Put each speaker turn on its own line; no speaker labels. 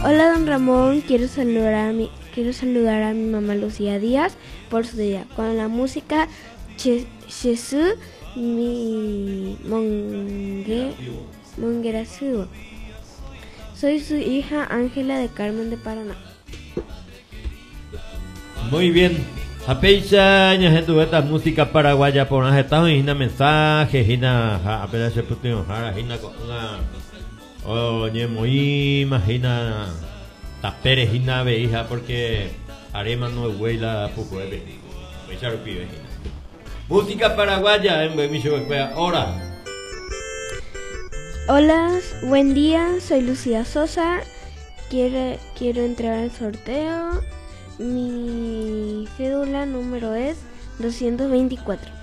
Hola, don Ramón, quiero saludar a mi mamá Lucía Díaz por su día con la música Jesús mi Mongerasuo. Soy su hija Ángela de Carmen de Paraná.
Muy bien. Apecha gente esta música paraguaya por una gesta hina mensaje hina apenas se putin hara hina una oye muy imagina tapere hina ve hija porque arema no huela poco de echar pibe. Música paraguaya en Bemicho ahora.
Hola, buen día, soy Lucía Sosa. Quiero entrar al sorteo. Mi cédula número es 224.